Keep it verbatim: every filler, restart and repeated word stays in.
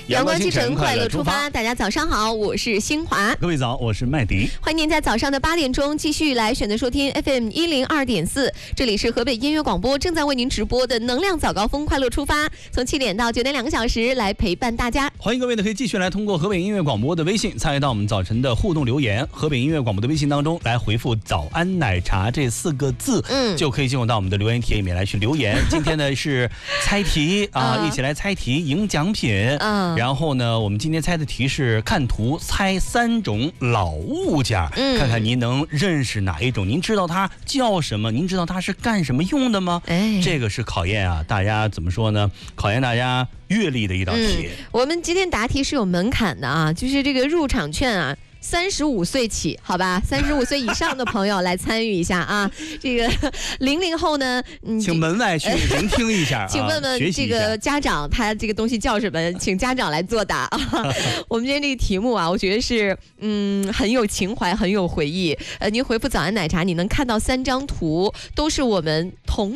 阳光清晨，快乐出发。大家早上好，我是新华。 各位早，我是麦迪。 欢迎您在早上的八点钟继续来选择收听 F M 一零二点四，这里是河北音乐广播正在为您直播的能量早高峰，快乐出发。从七点到九点两个小时来陪伴大家。 欢迎各位呢，可以继续来通过河北音乐广播的微信参与到我们早晨的互动留言。河北音乐广播的微信当中来回复"早安奶茶"这四个字，嗯，就可以进入到我们的留言帖里面来去留言。今天呢是猜题啊，一起来猜题赢奖品。嗯，然后呢，我们今天猜的题是看图猜三种老物件，嗯，看看您能认识哪一种？您知道它叫什么？您知道它是干什么用的吗？哎，这个是考验啊，大家怎么说呢？考验大家阅历的一道题。 嗯，我们今天答题是有门槛的啊，就是这个入场券啊。三十五岁起，好吧，三十五岁以上的朋友来参与一下啊。这个零零后呢， 嗯，请门外去聆听一下， 请问问这个家长，他这个东西叫什么？请家长来作答啊。我们今天这个题目啊，我觉得是嗯很有情怀，很有回忆。呃，您回复"早安奶茶"，你能看到三张图，都是我们童